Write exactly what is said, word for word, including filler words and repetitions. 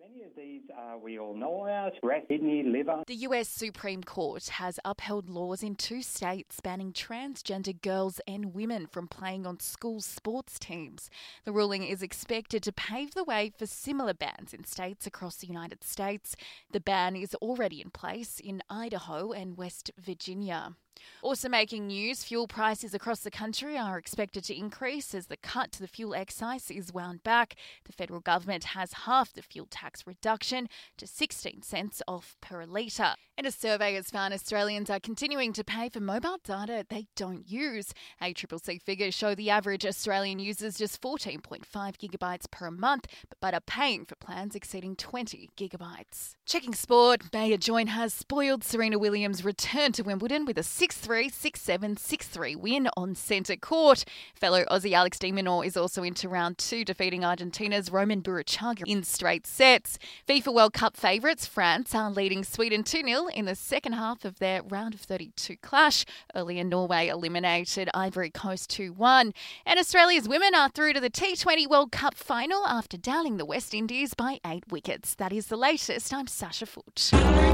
Many of these uh, we all know about, rat kidney, liver. The U S Supreme Court has upheld laws in two states banning transgender girls and women from playing on school sports teams. The ruling is expected to pave the way for similar bans in states across the United States. The ban is already in place in Idaho and West Virginia. Also making news, fuel prices across the country are expected to increase as the cut to the fuel excise is wound back. The federal government has halved the fuel tax reduction to sixteen cents off per litre. And a survey has found Australians are continuing to pay for mobile data they don't use. A C C C figures show the average Australian uses just fourteen point five gigabytes per month, but are paying for plans exceeding twenty gigabytes. Checking sport, Maya Join has spoiled Serena Williams' return to Wimbledon with a six three, six seven, six three win on centre court. Fellow Aussie Alex de Minaur is also into round two, defeating Argentina's Roman Burruchaga in straight sets. FIFA World Cup favourites France are leading Sweden two nil in the second half of their round of thirty-two clash. Earlier, Norway eliminated Ivory Coast two one. And Australia's women are through to the T twenty World Cup final after downing the West Indies by eight wickets. That is the latest. I'm Sasha Foote.